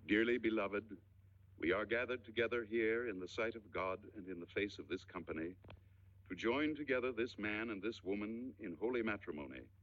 Dearly beloved, we are gathered together here in the sight of God and in the face of this company to join together this man and this woman in holy matrimony